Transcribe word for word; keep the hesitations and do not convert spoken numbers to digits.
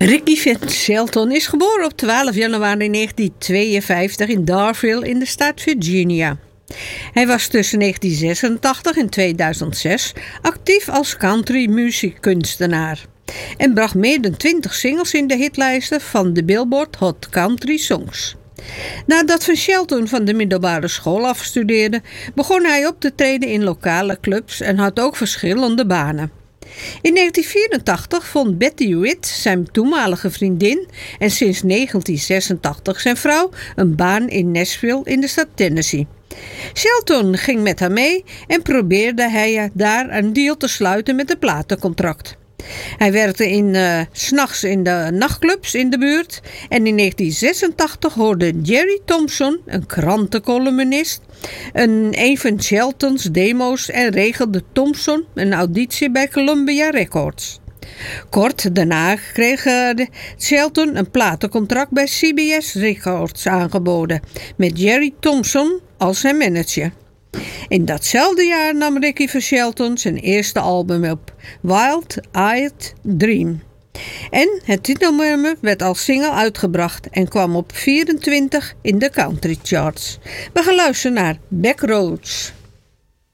Ricky Van Shelton is geboren op twaalf januari negentien tweeënvijftig in Darville in de staat Virginia. Hij was tussen negentien zesentachtig en tweeduizend zes actief als country-muziekkunstenaar en bracht meer dan twintig singles in de hitlijsten van de Billboard Hot Country Songs. Nadat Van Shelton van de middelbare school afstudeerde, begon hij op te treden in lokale clubs en had ook verschillende banen. In negentien vierentachtig vond Betty Witt, zijn toenmalige vriendin en sinds negentien zesentachtig zijn vrouw, een baan in Nashville in de staat Tennessee. Shelton ging met haar mee en probeerde hij daar een deal te sluiten met een platencontract. Hij werkte in, uh, 's nachts in de nachtclubs in de buurt en in negentien zesentachtig hoorde Jerry Thompson, een krantencolumnist, een, een van Sheltons demo's en regelde Thompson een auditie bij Columbia Records. Kort daarna kreeg uh, Shelton een platencontract bij C B S Records aangeboden met Jerry Thompson als zijn manager. In datzelfde jaar nam Ricky Van Shelton zijn eerste album op, Wild Eyed Dream. En het titelnummer werd als single uitgebracht en kwam op vierentwintig in de country charts. We gaan luisteren naar Backroads.